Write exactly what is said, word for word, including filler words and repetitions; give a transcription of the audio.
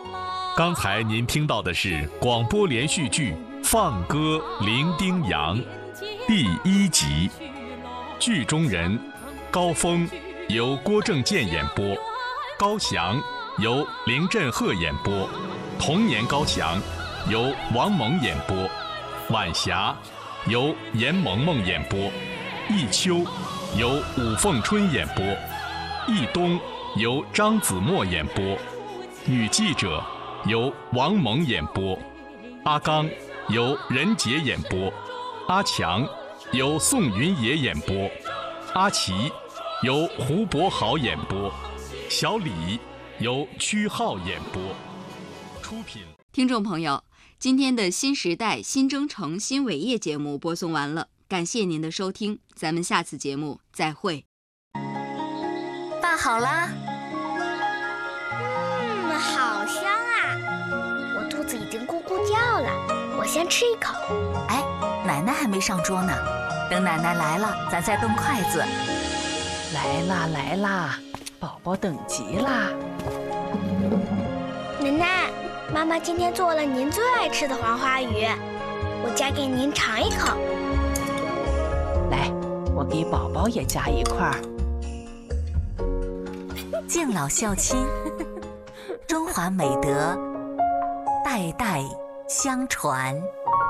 刚才您听到的是广播连续剧《放歌伶仃洋》第一集，剧中人高峰由郭正健演播，高翔由林振赫演播，童年高翔由王蒙演播，晚霞由严萌萌演播，弈秋由武凤春演播，弈东由张子墨演播，女记者由王蒙演播，阿刚由任杰演播，阿强由宋云野演播，阿奇由胡博豪演播，小李由曲浩演播。出品。 听众朋友，今天的新时代新征程新伟业节目播送完了，感谢您的收听，咱们下次节目再会。 饭好啦。 嗯，好香啊！我肚子已经咕咕叫了，我先吃一口。 哎，奶奶还没上桌呢，等奶奶来了，咱再动筷子。 来啦来啦，宝宝等急啦。 奶奶，妈妈今天做了您最爱吃的黄花鱼，我夹给您尝一口。 来，我给宝宝也夹一块儿。 敬老孝亲，中华美德代代相传。